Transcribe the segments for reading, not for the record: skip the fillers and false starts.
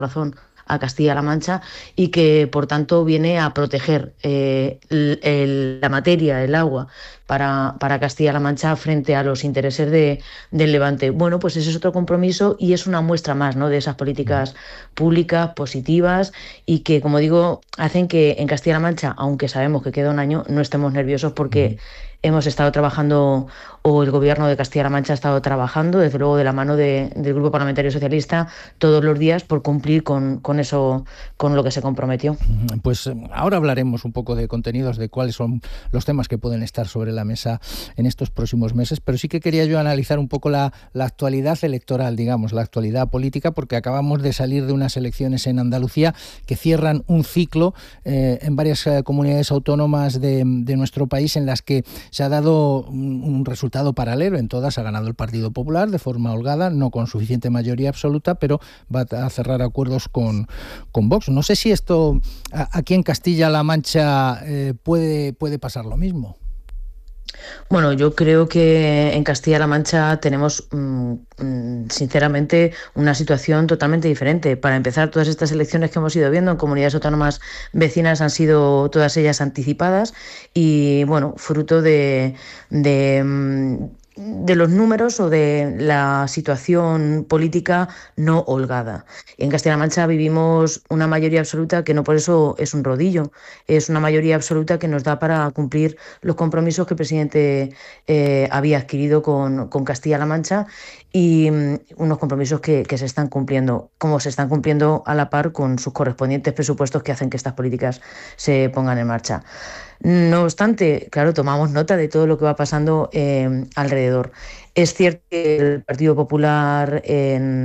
corazón a Castilla-La Mancha y que, por tanto, viene a proteger la materia, el agua, para Castilla-La Mancha frente a los intereses del Levante. Bueno, pues ese es otro compromiso y es una muestra más, ¿no?, de esas políticas públicas, positivas y que, como digo, hacen que en Castilla-La Mancha, aunque sabemos que queda un año, no estemos nerviosos porque hemos estado trabajando, o el Gobierno de Castilla-La Mancha ha estado trabajando, desde luego de la mano del Grupo Parlamentario Socialista, todos los días por cumplir con eso, con lo que se comprometió. Pues ahora hablaremos un poco de contenidos, de cuáles son los temas que pueden estar sobre la mesa en estos próximos meses, pero sí que quería yo analizar un poco la actualidad electoral, digamos, la actualidad política, porque acabamos de salir de unas elecciones en Andalucía que cierran un ciclo en varias comunidades autónomas de nuestro país, en las que se ha dado un resultado paralelo. En todas ha ganado el Partido Popular de forma holgada, no con suficiente mayoría absoluta, pero va a cerrar acuerdos con Vox. No sé si esto aquí en Castilla-La Mancha puede pasar lo mismo. Bueno, yo creo que en Castilla-La Mancha tenemos, sinceramente, una situación totalmente diferente. Para empezar, todas estas elecciones que hemos ido viendo en comunidades autónomas vecinas han sido todas ellas anticipadas y, bueno, fruto de los números o de la situación política no holgada. En Castilla-La Mancha vivimos una mayoría absoluta que no por eso es un rodillo, es una mayoría absoluta que nos da para cumplir los compromisos que el presidente había adquirido con Castilla-La Mancha y unos compromisos que se están cumpliendo, como se están cumpliendo a la par con sus correspondientes presupuestos que hacen que estas políticas se pongan en marcha. No obstante, claro, tomamos nota de todo lo que va pasando alrededor. Es cierto que el Partido Popular en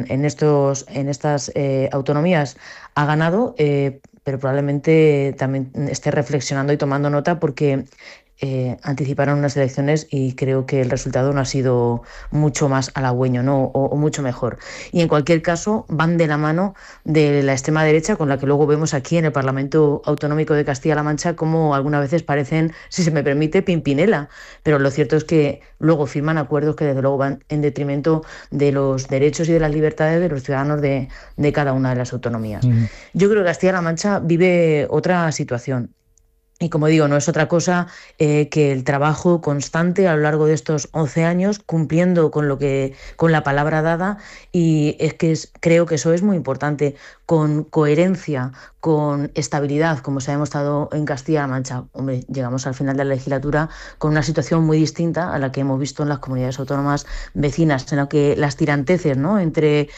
estas autonomías ha ganado, pero probablemente también esté reflexionando y tomando nota porque anticiparon unas elecciones y creo que el resultado no ha sido mucho más halagüeño, ¿no?, o mucho mejor. Y en cualquier caso van de la mano de la extrema derecha, con la que luego vemos aquí en el Parlamento Autonómico de Castilla-La Mancha como algunas veces parecen, si se me permite, Pimpinela, pero lo cierto es que luego firman acuerdos que desde luego van en detrimento de los derechos y de las libertades de los ciudadanos de cada una de las autonomías. Yo creo que Castilla-La Mancha vive otra situación. Y como digo, no es otra cosa que el trabajo constante a lo largo de estos 11 años, cumpliendo con la palabra dada, y es que creo que eso es muy importante, con coherencia, con estabilidad, como se ha demostrado en Castilla-La Mancha. Hombre, llegamos al final de la legislatura con una situación muy distinta a la que hemos visto en las comunidades autónomas vecinas, en la que las tiranteces, ¿no?, entre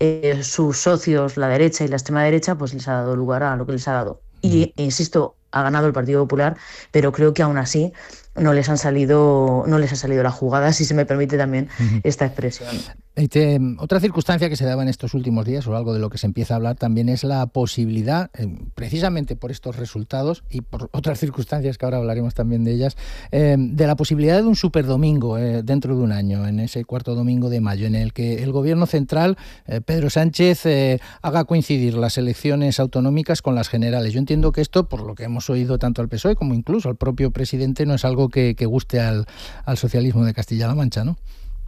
sus socios, la derecha y la extrema derecha, pues les ha dado lugar a lo que les ha dado. Y, insisto, ha ganado el Partido Popular, pero creo que aún así no les ha salido la jugada, si se me permite también esta expresión. Otra circunstancia que se daba en estos últimos días, o algo de lo que se empieza a hablar también, es la posibilidad, precisamente por estos resultados y por otras circunstancias que ahora hablaremos también de ellas, de la posibilidad de un superdomingo dentro de un año, en ese cuarto domingo de mayo, en el que el Gobierno central, Pedro Sánchez, haga coincidir las elecciones autonómicas con las generales. Yo entiendo que esto, por lo que hemos oído tanto al PSOE como incluso al propio presidente, no es algo que guste al socialismo de Castilla-La Mancha, ¿no?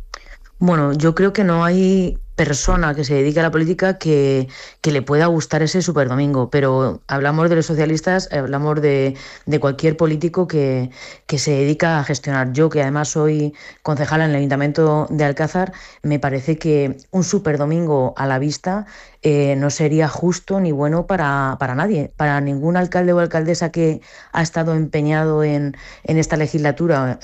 Bueno, yo creo que no hay persona que se dedique a la política que le pueda gustar ese superdomingo, pero hablamos de los socialistas, hablamos de cualquier político que se dedica a gestionar. Yo, que además soy concejala en el Ayuntamiento de Alcázar, me parece que un superdomingo a la vista no sería justo ni bueno para nadie, para ningún alcalde o alcaldesa que ha estado empeñado en esta legislatura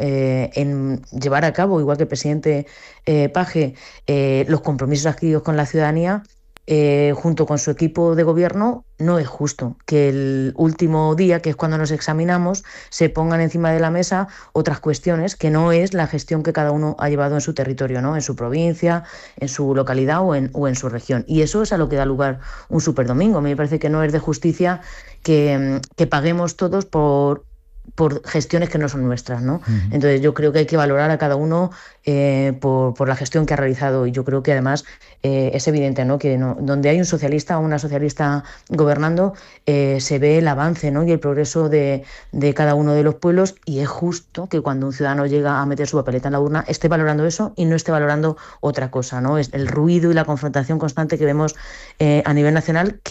en llevar a cabo, igual que el presidente Paje, los compromisos adquiridos con la ciudadanía, junto con su equipo de gobierno. No es justo que el último día, que es cuando nos examinamos, se pongan encima de la mesa otras cuestiones que no es la gestión que cada uno ha llevado en su territorio, ¿no?, en su provincia, en su localidad o en su región. Y eso es a lo que da lugar un superdomingo. A mí me parece que no es de justicia que paguemos todos por por gestiones que no son nuestras, ¿no? Entonces yo creo que hay que valorar a cada uno por la gestión que ha realizado, y yo creo que además es evidente, ¿no?, que donde hay un socialista o una socialista gobernando se ve el avance, ¿no?, y el progreso de cada uno de los pueblos, y es justo que cuando un ciudadano llega a meter su papeleta en la urna esté valorando eso y no esté valorando otra cosa, ¿no? Es el ruido y la confrontación constante que vemos a nivel nacional,